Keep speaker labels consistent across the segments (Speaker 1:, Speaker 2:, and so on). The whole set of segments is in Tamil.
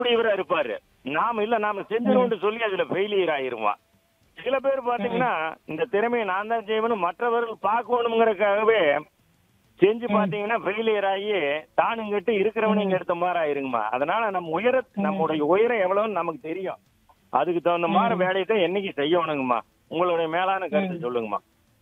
Speaker 1: செய்யக்கூடியவரா இருப்பாரு. நாம செஞ்சிருவோம்னு சொல்லி அதுல ஃபெயிலியர் ஆயிருவான். சில பேர் பாத்தீங்கன்னா இந்த திறமையை நான் தான் செய்வேன்னு மற்றவர்கள் பார்க்கணுங்கிறதுக்காகவே செஞ்சு பாத்தீங்கன்னா ஃபெயிலியர் ஆகி தானும் கட்டு இருக்கிறவனையும் இங்க எடுத்த மாதிரி ஆயிருங்கம்மா. அதனால நம்முடைய உயரம் எவ்வளவுன்னு நமக்கு தெரியும். அதுக்கு தகுந்த மாதிரி வேலையை தான் என்னைக்கு செய்யணுங்கம்மா. உங்களுடைய மேலான கருத்து சொல்லுங்கம்மா.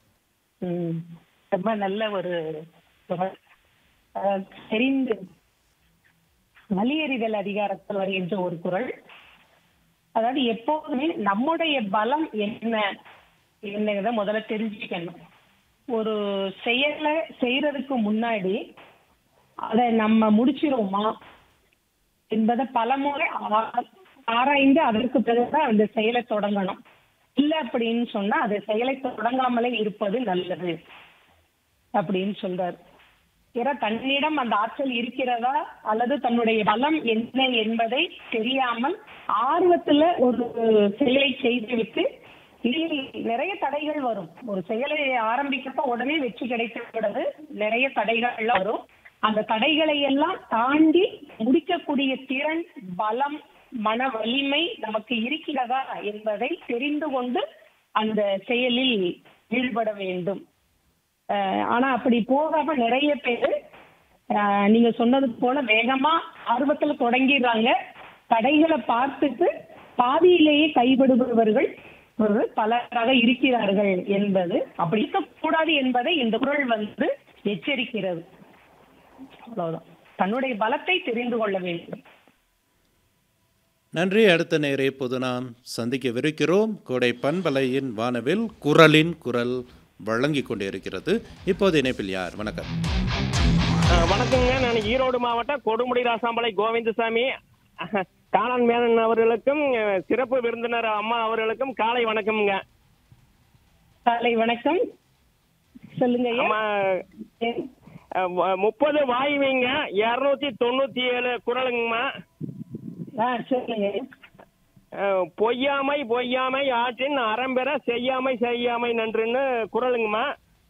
Speaker 2: ரொம்ப நல்ல ஒரு குரல். தெரிந்து வலியறிதல் அதிகாரத்தில் வருகின்ற ஒரு குரல். அதாவது எப்போதுமே நம்முடைய பலம் என்னங்கிறத முதல்ல தெரிஞ்சுக்கணும். ஒரு செயலை செய்யறதுக்கு முன்னாடி அதை நம்ம முடிச்சிருவோமா என்பதை பலமுறை ஆராய்ந்து அதற்கு பிறகுதான் அந்த செயலை தொடங்கணும். இல்ல அப்படின்னு சொன்னா அது செயலை தொடங்காமலே இருப்பது நல்லது அப்படின்னு சொல்றாரு. தன்னிடம் அந்த ஆற்றல் இருக்கிறதா அல்லது தன்னுடைய பலம் என்ன என்பதை தெரியாமல் ஆர்வத்துல ஒரு செயலை செய்துவிட்டு இதில் நிறைய தடைகள் வரும். ஒரு செயலை ஆரம்பிக்கப்ப உடனே வெற்றி கிடைத்து விடுறது, நிறைய தடைகள் வரும். அந்த தடைகளை எல்லாம் தாண்டி முடிக்கக்கூடிய திறன், பலம், மன வலிமை நமக்கு இருக்கிறதா என்பதை தெரிந்து கொண்டு அந்த செயலில் ஈடுபட வேண்டும். ஆனா அப்படி போகாம நிறைய பேர் நீங்க சொன்னது போல வேகமா ஆர்வத்துல தொடங்கிடுறாங்க. தடைகளை பார்த்துட்டு பாதியிலேயே கைவிடுபவர்கள் பலராக இருக்கிறார்கள் என்பது அப்படி இருக்கக்கூடாது என்பதை இந்த குரல் எச்சரிக்கிறது. அவ்வளவுதான். தன்னுடைய பலத்தை தெரிந்து கொள்ள வேண்டும்.
Speaker 3: நன்றி. அடுத்த நேரை இப்போது நாம் சந்திக்கவிருக்கிறோம். கோடை பண்பலையின் வானவில் குரலின் குரல் வழங்கி கொண்டிருக்கிறது. இப்போது இணைப்பில் யார்? வணக்கம்.
Speaker 4: வணக்கங்க. நான் ஈரோடு மாவட்டம் கொடுமுடி ராசாம்பாளை கோவிந்தசாமி. காளான் மேனன் அவர்களுக்கும் சிறப்பு விருந்தினர் அம்மா அவர்களுக்கும் காலை வணக்கம்ங்க.
Speaker 2: காலை வணக்கம். சொல்லுங்க.
Speaker 4: 30 வாயுவீங்க 297 குரலுங்கம்மா.
Speaker 2: சொல்லுங்க.
Speaker 4: பொய்யாமை ஆற்றின் அறம்பெற செய்யாமை நன்றுன்னு குரலுங்கம்மா.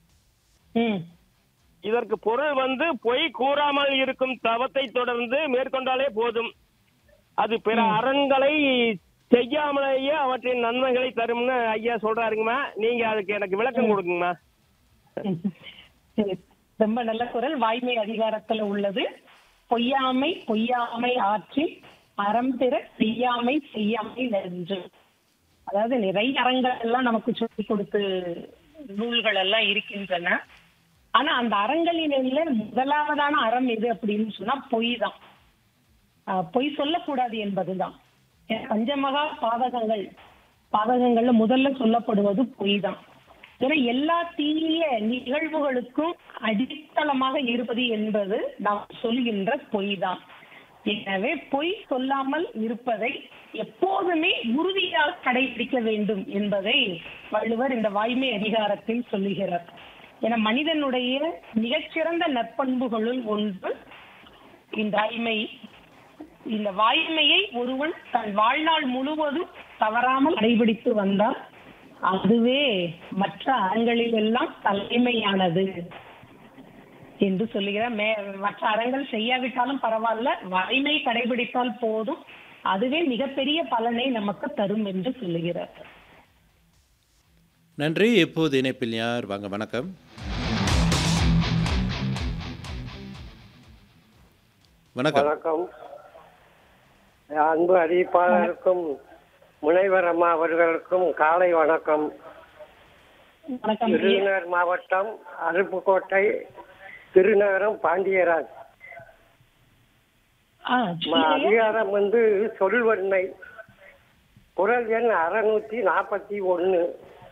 Speaker 4: இதற்கு பொருள் பொய் கூறாமல் இருக்கும் தவத்தை தொடர்ந்து மேற்கொண்டாலே போதும், அது பிற அறன்களை செய்யாமலேயே அவற்றின் நன்மைகளை தரும்னு ஐயா சொல்றாருங்கம்மா. நீங்க அதுக்கு எனக்கு விளக்கம் கொடுக்குங்கம்மா.
Speaker 2: ரொம்ப நல்ல குரல். வாய்மை அதிகாரத்துல உள்ளது. பொய்யாமை ஆற்றி அறம் பெற செய்யாமை நன்று. அதாவது நிறைய அறங்கள் எல்லாம் நமக்கு சொல்லிக் கொடுத்து நூல்கள் எல்லாம் இருக்கின்றன. ஆனா அந்த அறங்களில முதலாவதான அறம் எது அப்படின்னு சொன்னா பொய் தான். பொய் சொல்லக்கூடாது என்பதுதான். பஞ்சமகா பாதகங்கள்ல முதல்ல சொல்லப்படுவது பொய் தான். ஏன்னா எல்லா தீய நிகழ்வுகளுக்கும் அடித்தளமாக இருப்பது என்பது நாம் சொல்கின்ற பொய் தான். எனவே பொய் சொல்லாமல் இருப்பதை எப்போதுமே உறுதியாக கடைபிடிக்க வேண்டும் என்பதை வள்ளுவர் இந்த வாய்மை அதிகாரத்தில் சொல்லுகிறார். என மனிதனுடைய மிகச்சிறந்த நற்பண்புகளுள் ஒன்று இந்த வாய்மை. இந்த வாய்மையை ஒருவன் தன் வாழ்நாள் முழுவதும் தவறாமல் கடைபிடித்து வந்தால் அதுவே மற்ற அறங்களில் எல்லாம் தலைமையானது என்று சொல்லுகிறார். மற்ற அறங்கள் செய்யாவிட்டாலும் பரவாயில்ல, வாய்மை கடைபிடித்தால் போதும், அதுவே மிகப்பெரிய பலனை நமக்கு தரும் என்று சொல்லுகிறார்.
Speaker 3: நன்றி. இப்போது இணைப்பில் யார்? வாங்க. வணக்கம்.
Speaker 5: வணக்கம். அன்பு அறிவிப்பாளருக்கும் முனைவர் அம்மா அவர்களுக்கும் காலை வணக்கம். விருதுநகர் மாவட்டம் அருப்புக்கோட்டை திருநகரம் பாண்டியராஜ். அதிகாரம் சொல்வன்மை. குரல் எண் 641.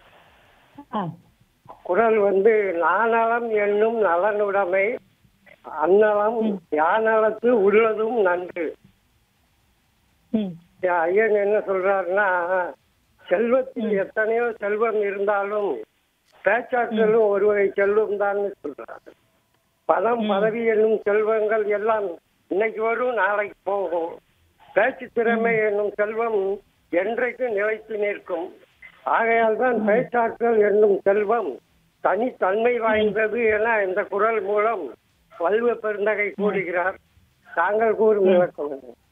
Speaker 5: குரல் நானலம் என்னும் நலனுடைமை அந்நலம் யானலத்து உள்ளதும் நன்று. ஐயன் என்ன சொல்றாருன்னா, செல்வத்தில் எத்தனையோ செல்வம் இருந்தாலும் பேச்சாற்றலும் ஒரு வகை செல்வம் தான் சொல்றாரு. பணம் பதவி என்னும் செல்வங்கள் எல்லாம் இன்னைக்கு வரும் நாளைக்கு போகும். பேச்சு திறமை என்னும் செல்வம் என்றைக்கு நிலைத்து நிற்கும். ஆகையால் தான் பேச்சாற்றல் என்னும் செல்வம் தனித்தன்மை வாய்ந்தது என இந்த குரல் மூலம் வள்ளுவ பெருந்தகை கூறுகிறார். தாங்கள் கூறும் விளக்கம்.